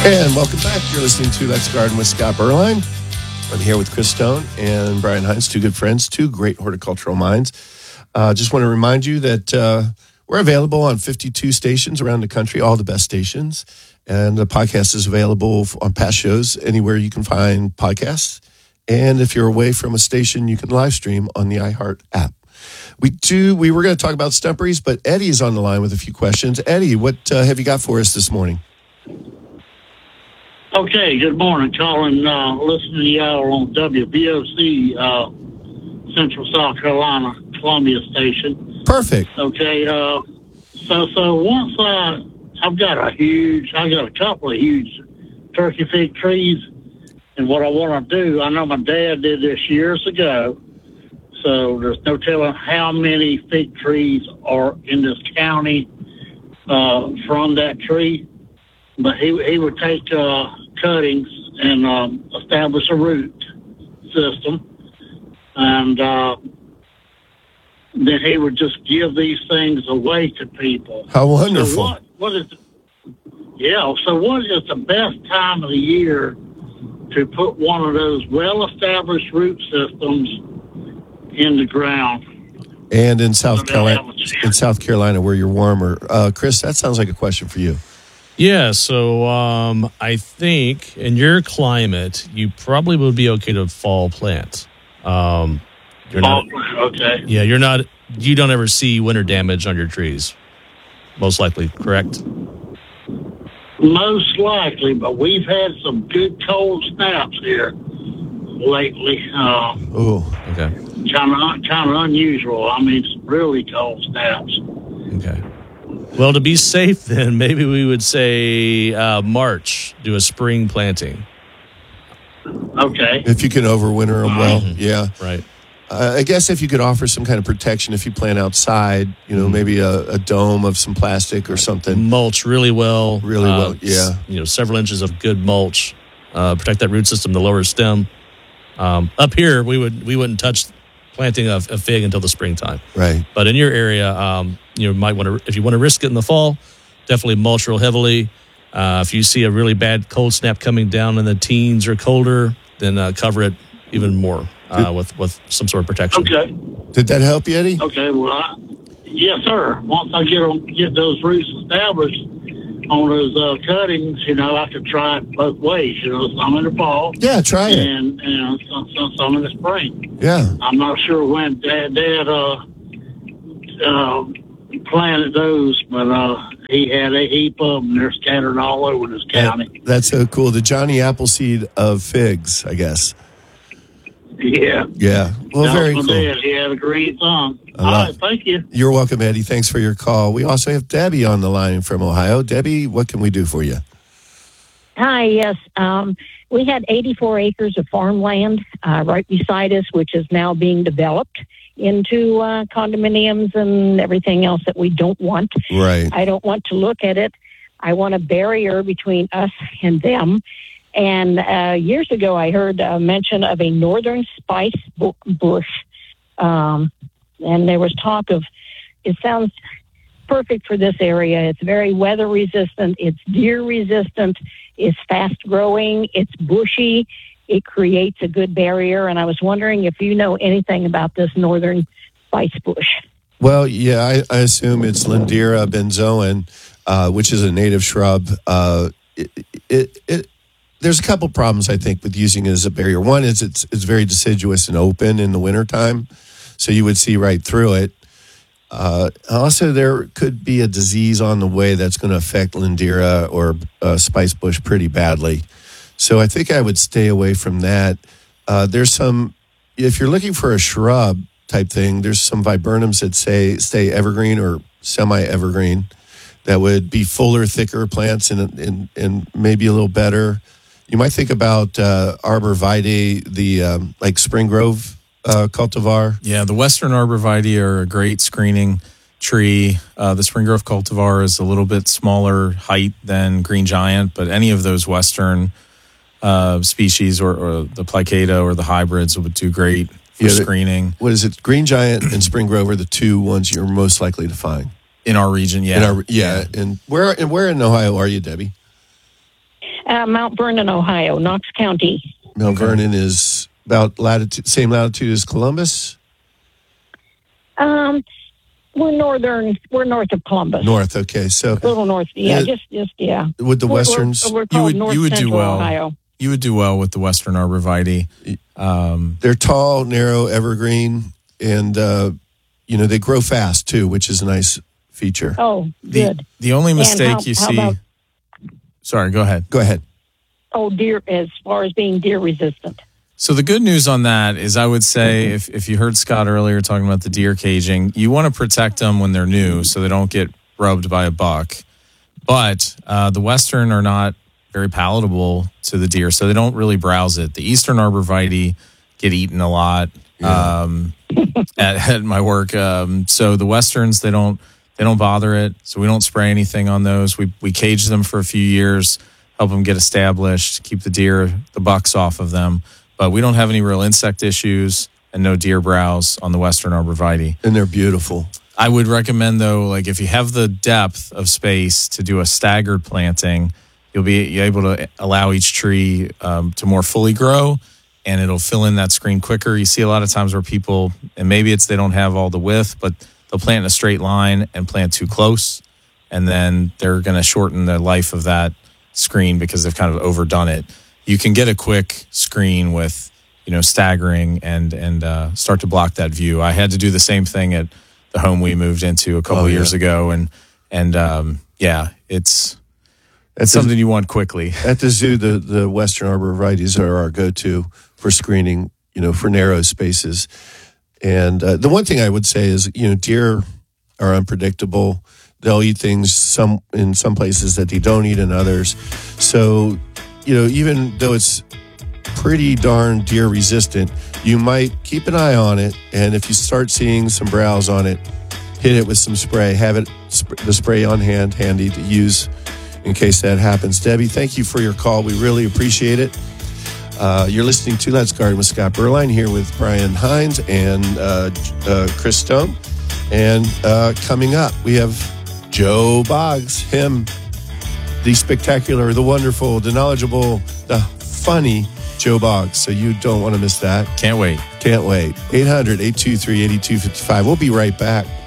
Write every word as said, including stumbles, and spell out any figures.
And welcome back. You're listening to Let's Garden with Scott Berline. I'm here with Chris Stone and Brian Hines, two good friends, two great horticultural minds. Uh, just want to remind you that uh, we're available on fifty-two stations around the country, all the best stations. And the podcast is available on past shows anywhere you can find podcasts. And if you're away from a station, you can live stream on the iHeart app. We do. We were going to talk about stumperies, but Eddie's on the line with a few questions. Eddie, what uh, have you got for us this morning? Okay, good morning, Colin. Uh, listening to y'all on W B O C, uh, Central South Carolina, Columbia Station. Perfect. Okay, uh, so so once I, I've got a huge, I got a couple of huge turkey fig trees, and what I want to do, I know my dad did this years ago, so there's no telling how many fig trees are in this county uh, from that tree. But he he would take uh, cuttings and um, establish a root system, and uh, then he would just give these things away to people. How wonderful! So what what is? Yeah. So what is the best time of the year to put one of those well-established root systems in the ground? And in South Carolina, in South Carolina, where you're warmer, uh, Chris, that sounds like a question for you. Yeah, so um, I think in your climate, you probably would be okay to fall plant. Um, you're not, oh, okay. Yeah, you're not. You don't ever see winter damage on your trees, most likely, correct? Most likely, but we've had some good cold snaps here lately. Uh, oh, okay. Kind of, kind of unusual. I mean, some really cold snaps. Okay. Well, to be safe, then maybe we would say uh, March. Do a spring planting. Okay. If you can overwinter them well, mm-hmm. yeah. Right. Uh, I guess if you could offer some kind of protection, if you plant outside, you know, mm-hmm. maybe a, a dome of some plastic or something. Mulch really well. Really uh, well, yeah. You know, several inches of good mulch. Uh, protect that root system, the lower stem. Um, up here, we would we wouldn't touch planting a, a fig until the springtime. Right. But in your area, um, you might want to, if you want to risk it in the fall, definitely mulch real heavily. Uh, if you see a really bad cold snap coming down in the teens or colder, then uh, cover it even more uh, with, with some sort of protection. Okay. Did that help you, Eddie? Okay, well, I, yes, sir. Once I get them, get those roots established on those uh, cuttings, you know, I could try it both ways, you know, some in the fall. Yeah, try it. And, and some, some, some in the spring. Yeah. I'm not sure when Dad, Dad uh, uh, planted those, but uh, he had a heap of them. They're scattered all over this county. That, that's so cool. The Johnny Appleseed of figs, I guess. Yeah. Yeah. Well, that very was cool. my dad. He had a green thumb. I All love- right, thank you. You're welcome, Eddie. Thanks for your call. We also have Debbie on the line from Ohio. Debbie, what can we do for you? Hi, yes. Um, we had eighty-four acres of farmland uh, right beside us, which is now being developed into uh, condominiums and everything else that we don't want. Right. I don't want to look at it. I want a barrier between us and them. And uh, years ago, I heard a mention of a northern spice bu- bush. Um, and there was talk of, it sounds perfect for this area. It's very weather resistant. It's deer resistant. It's fast growing. It's bushy. It creates a good barrier. And I was wondering if you know anything about this northern spice bush. Well, yeah, I, I assume it's Lindera benzoin, uh, which is a native shrub. Uh, it, it, it, there's a couple problems, I think, with using it as a barrier. One is it's it's very deciduous and open in the wintertime, so you would see right through it. Uh, also, there could be a disease on the way that's going to affect Lindera or uh, spice bush pretty badly. So I think I would stay away from that. Uh, there's some, if you're looking for a shrub type thing, there's some viburnums that say stay evergreen or semi-evergreen that would be fuller, thicker plants and, and, and maybe a little better. You might think about uh, Arbor Vitae, the um, like Spring Grove uh, cultivar. Yeah, the Western Arbor Vitae are a great screening tree. Uh, the Spring Grove cultivar is a little bit smaller height than Green Giant, but any of those Western uh, species or, or the Plicata or the hybrids would do great for Yeah, the- screening. What is it? Green Giant and Spring Grove are the two ones you're most likely to find. In our region, yeah. In our, yeah. And where and where in Ohio are you, Debbie? Uh, Mount Vernon, Ohio, Knox County. Mount Vernon is about latitude, same latitude as Columbus? Um, we're northern. We're north of Columbus. North, okay. So A little north. Yeah, Uh, just, just yeah. with the We're- westerns, We're, we're You called would North you would do Central well. Ohio. You would do well with the Western arborvitae. Um, they're tall, narrow, evergreen, and uh, you know they grow fast too, which is a nice feature. Oh, the good. the only mistake how- you how see. about- Sorry, go ahead. Go ahead. Oh, deer, as far as being deer resistant. So the good news on that is, I would say, if if you heard Scott earlier talking about the deer caging, you want to protect them when they're new so they don't get rubbed by a buck. But uh, the Western are not very palatable to the deer, so they don't really browse it. The Eastern arborvitae get eaten a lot um, at, at my work. Um, so the Westerns, they don't they don't bother it. So we don't spray anything on those. We we cage them for a few years, help them get established, keep the deer, the bucks off of them. But we don't have any real insect issues and no deer browse on the Western arborvitae. And they're beautiful. I would recommend, though, like if you have the depth of space to do a staggered planting, you'll be able to allow each tree um, to more fully grow, and it'll fill in that screen quicker. You see a lot of times where people, and maybe it's they don't have all the width, but they'll plant in a straight line and plant too close, and then they're going to shorten the life of that screen because they've kind of overdone it. You can get a quick screen with, you know, staggering and and uh, start to block that view. I had to do the same thing at the home we moved into a couple Oh, of yeah. years ago, and and um, yeah, it's At it's the, something you want quickly. at the zoo, the, the Western arborvitaes are our go-to for screening, you know, for narrow spaces. And uh, the one thing I would say is, you know, deer are unpredictable. They'll eat things some in some places that they don't eat in others. So, you know, even though it's pretty darn deer resistant, you might keep an eye on it. And if you start seeing some browse on it, hit it with some spray. Have it sp- the spray on hand, handy to use in case that happens. Debbie, thank you for your call. We really appreciate it. Uh, you're listening to Let's Garden with Scott Berline here with Brian Hines and uh, uh, Chris Stone. And uh, coming up, we have Joe Boggs, him, the spectacular, the wonderful, the knowledgeable, the funny Joe Boggs. So you don't want to miss that. Can't wait. Can't wait. eight hundred, eight two three, eight two five five. We'll be right back.